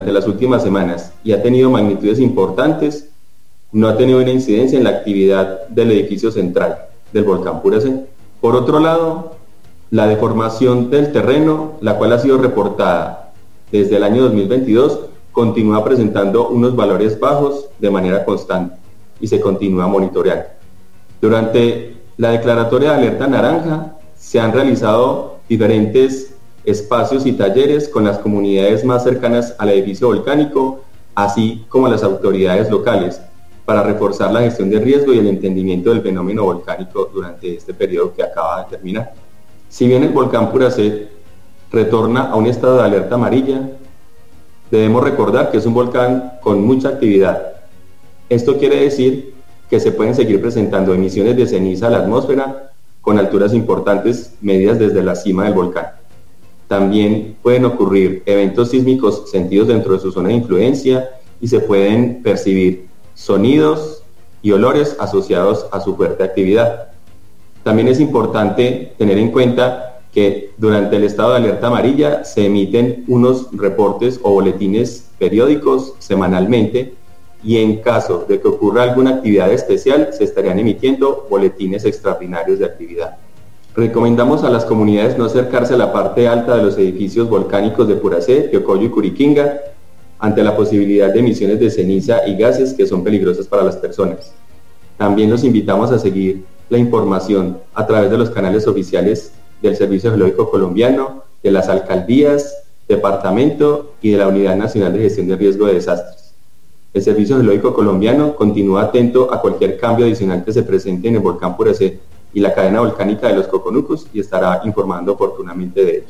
las últimas semanas y ha tenido magnitudes importantes, no ha tenido una incidencia en la actividad del edificio central del volcán Puracé. Por otro lado, la deformación del terreno, la cual ha sido reportada desde el año 2022, continúa presentando unos valores bajos de manera constante y se continúa monitoreando. Durante la declaratoria de alerta naranja se han realizado diferentes espacios y talleres con las comunidades más cercanas al edificio volcánico, así como las autoridades locales, para reforzar la gestión de riesgo y el entendimiento del fenómeno volcánico durante este periodo que acaba de terminar. Si bien el volcán Puracé retorna a un estado de alerta amarilla, debemos recordar que es un volcán con mucha actividad. Esto quiere decir que se pueden seguir presentando emisiones de ceniza a la atmósfera con alturas importantes medidas desde la cima del volcán. También pueden ocurrir eventos sísmicos sentidos dentro de su zona de influencia y se pueden percibir sonidos y olores asociados a su fuerte actividad. También es importante tener en cuenta que durante el estado de alerta amarilla se emiten unos reportes o boletines periódicos semanalmente, y en caso de que ocurra alguna actividad especial se estarían emitiendo boletines extraordinarios de actividad. Recomendamos a las comunidades no acercarse a la parte alta de los edificios volcánicos de Puracé, Teocoyo y Curiquinga ante la posibilidad de emisiones de ceniza y gases que son peligrosas para las personas. También los invitamos a seguir la información a través de los canales oficiales del Servicio Geológico Colombiano, de las alcaldías, departamento y de la Unidad Nacional de Gestión de Riesgo de Desastres. El Servicio Geológico Colombiano continúa atento a cualquier cambio adicional que se presente en el volcán Puracé y la cadena volcánica de los Coconucos y estará informando oportunamente de ello.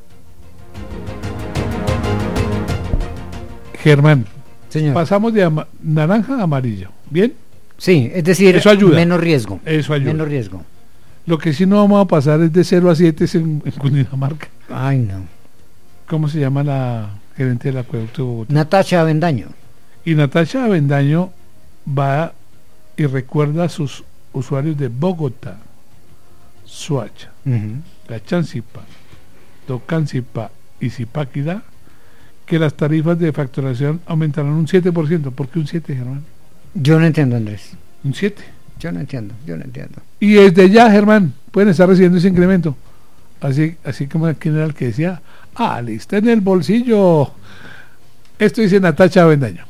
Germán, señor, pasamos de naranja a amarillo, ¿bien? Sí, es decir, eso ayuda. Menos riesgo. Eso ayuda. Menos riesgo. Lo que sí no vamos a pasar es de 0 a 7 en Cundinamarca. Ay, no. ¿Cómo se llama la gerente del acueducto de Bogotá? Natasha Avendaño. Y Natasha Avendaño va y recuerda a sus usuarios de Bogotá, Soacha, Gachanzipa, Tocancipá y Zipaquirá, que las tarifas de facturación aumentarán un 7%. ¿Por qué un 7, Germán? Yo no entiendo, Andrés. Un 7. Yo no entiendo. Y desde ya, Germán, pueden estar recibiendo ese incremento. Así como quién era el que decía, está en el bolsillo. Esto dice Natasha Avendaño.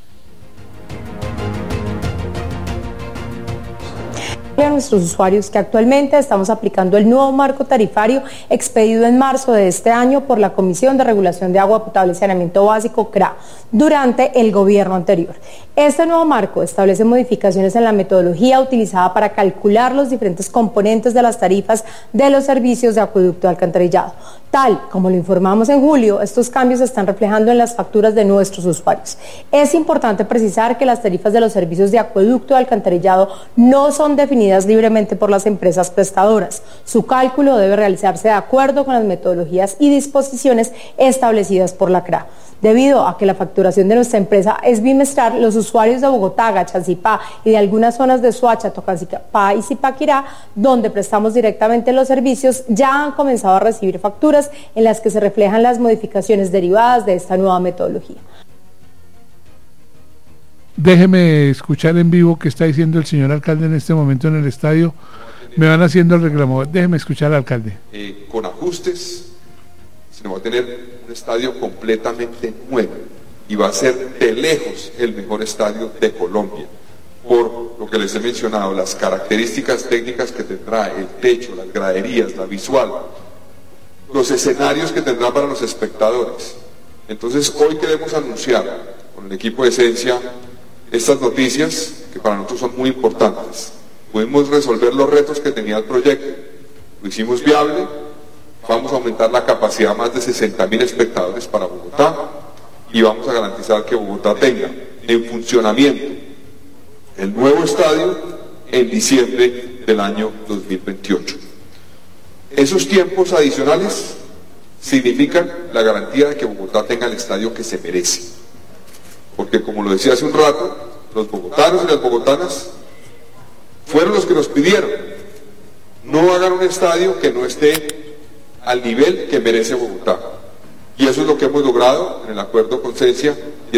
A nuestros usuarios que actualmente estamos aplicando el nuevo marco tarifario expedido en marzo de este año por la Comisión de Regulación de Agua Potable y Saneamiento Básico, CRA, durante el gobierno anterior. Este nuevo marco establece modificaciones en la metodología utilizada para calcular los diferentes componentes de las tarifas de los servicios de acueducto de alcantarillado. Tal como lo informamos en julio, estos cambios se están reflejando en las facturas de nuestros usuarios. Es importante precisar que las tarifas de los servicios de acueducto de alcantarillado no son definidas libremente por las empresas prestadoras. Su cálculo debe realizarse de acuerdo con las metodologías y disposiciones establecidas por la CRA. Debido a que la facturación de nuestra empresa es bimestral, los usuarios de Bogotá, Gachanzipa y de algunas zonas de Soacha, Tocancipá y Zipaquirá, donde prestamos directamente los servicios, ya han comenzado a recibir facturas en las que se reflejan las modificaciones derivadas de esta nueva metodología. Déjeme escuchar en vivo qué está diciendo el señor alcalde en este momento en el estadio. Me van haciendo el reclamo. Déjeme escuchar al alcalde. Con ajustes, sino va a tener un estadio completamente nuevo y va a ser de lejos el mejor estadio de Colombia, por lo que les he mencionado, las características técnicas que tendrá, el techo, las graderías, la visual, los escenarios que tendrá para los espectadores. Entonces hoy queremos anunciar con el equipo de Esencia estas noticias que para nosotros son muy importantes. Pudimos resolver los retos que tenía el proyecto, lo hicimos viable, vamos a aumentar la capacidad a más de 60.000 espectadores para Bogotá y vamos a garantizar que Bogotá tenga en funcionamiento el nuevo estadio en diciembre del año 2028. Esos tiempos adicionales significan la garantía de que Bogotá tenga el estadio que se merece. Porque como lo decía hace un rato, los bogotanos y las bogotanas fueron los que nos pidieron: no hagan un estadio que no esté al nivel que merece Bogotá. Y eso es lo que hemos logrado en el acuerdo con Cencia